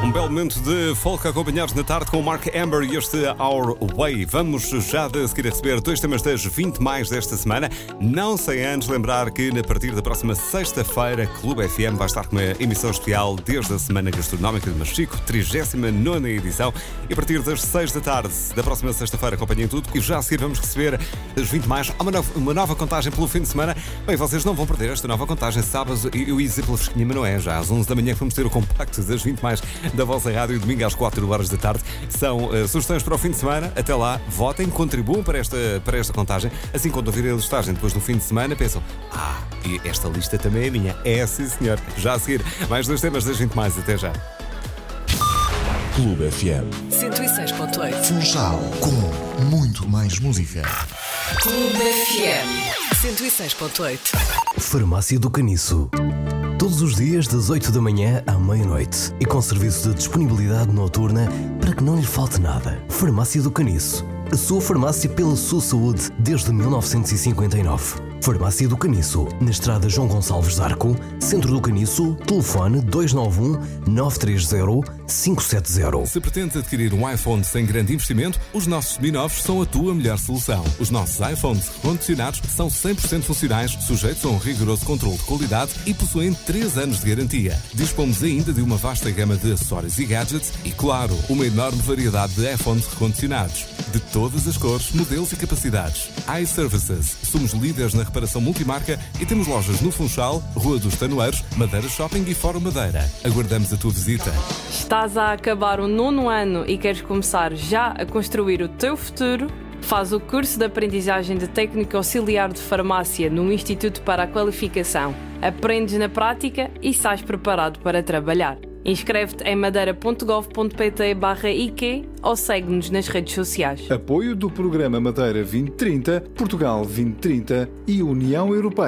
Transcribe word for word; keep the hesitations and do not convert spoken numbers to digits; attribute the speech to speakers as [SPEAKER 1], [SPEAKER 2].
[SPEAKER 1] Um belo momento de folk acompanhados na tarde com o Mark Amber e este Our Way. Vamos já de seguir a receber dois temas das vinte mais desta semana. Não sem antes lembrar que a partir da próxima sexta-feira Clube F M vai estar com uma emissão especial desde a Semana Gastronómica de Machico, trigésima nona edição. E a partir das seis da tarde da próxima sexta-feira acompanhem tudo. E já a seguir vamos receber das vinte mais uma nova, uma nova contagem pelo fim de semana. Bem, vocês não vão perder esta nova contagem. Sábado, eu ia dizer pela fresquinha, mas não é. Já às onze da manhã que vamos ter o compacto das vinte mais da vossa rádio, domingo às quatro horas da tarde. São uh, sugestões para o fim de semana. Até lá, votem, contribuam para esta, para esta contagem. Assim, quando ouvirem a listagem depois do fim de semana, pensam: ah, e esta lista também é minha. É, sim, senhor. Já a seguir, mais dois temas das vinte mais. Até já.
[SPEAKER 2] Clube F M
[SPEAKER 3] cento e seis ponto oito.
[SPEAKER 2] Funchal, com muito mais música.
[SPEAKER 3] Clube F M cento e seis ponto oito.
[SPEAKER 4] Farmácia do Caniço. Todos os dias das oito da manhã à meia-noite e com serviço de disponibilidade noturna para que não lhe falte nada. Farmácia do Caniço. A sua farmácia pela sua saúde desde mil novecentos e cinquenta e nove. Farmácia do Caniço, na estrada João Gonçalves de Arco, Centro do Caniço, telefone dois nove um, nove três zero, cinco sete zero.
[SPEAKER 1] Se pretende adquirir um iPhone sem grande investimento, os nossos seminovos são a tua melhor solução. Os nossos iPhones recondicionados são cem por cento funcionais, sujeitos a um rigoroso controle de qualidade e possuem três anos de garantia. Dispomos ainda de uma vasta gama de acessórios e gadgets e, claro, uma enorme variedade de iPhones recondicionados. De todas as cores, modelos e capacidades. iServices. Somos líderes na reparação multimarca e temos lojas no Funchal, Rua dos Tanoeiros, Madeira Shopping e Fórum Madeira. Aguardamos a tua visita.
[SPEAKER 5] Estás a acabar o nono ano e queres começar já a construir o teu futuro? Faz o curso de aprendizagem de técnico auxiliar de farmácia no Instituto para a Qualificação. Aprendes na prática e sais preparado para trabalhar. Inscreve-te em madeira ponto gov ponto pt barra I Q ou segue-nos nas redes sociais.
[SPEAKER 6] Apoio do Programa Madeira vinte trinta, Portugal vinte trinta e União Europeia.